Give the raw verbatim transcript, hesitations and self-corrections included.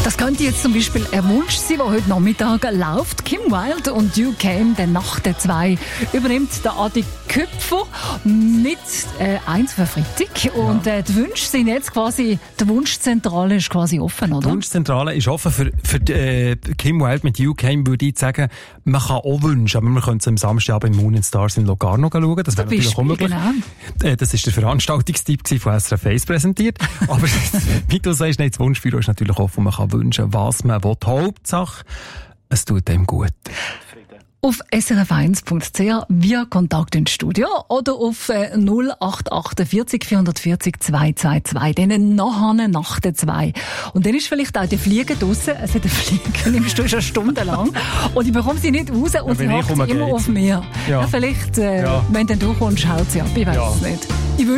Das könnte jetzt zum Beispiel ein Wunsch sein, der heute Nachmittag läuft. Kim Wilde und You Came, der Nacht der zwei, übernimmt der Adi Köpfer mit äh, eins für Freitag. Und äh, die Wünsche sind jetzt quasi, die Wunschzentrale ist quasi offen, oder? Die Wunschzentrale ist offen. Für, für äh, Kim Wilde mit You Came würde ich sagen, man kann auch wünschen, aber man könnte es am Samstagabend im Moon and Stars in Locarno schauen. Das wäre natürlich auch möglich. Genau. Äh, das ist der Veranstaltungstipp von S R F eins präsentiert. Aber wie du sagst, nein, das Wunschbüro ist natürlich offen. Man kann wünschen, was man will. Hauptsache, es tut dem gut. Auf s r f eins punkt c h via Kontakt ins Studio oder auf äh, null acht acht vier vier vier vier zwei zwei zwei. Dann nachher nach der zwei. Und dann ist vielleicht auch der Flieger draussen. Also der Flieger nimmst du schon stundenlang. Und ich bekomme sie nicht raus und ja, sie hockt immer auf mir. Ja. Ja, vielleicht, äh, ja. wenn dann du kommst, haut sie ab. Ich weiss ja. es nicht. Ich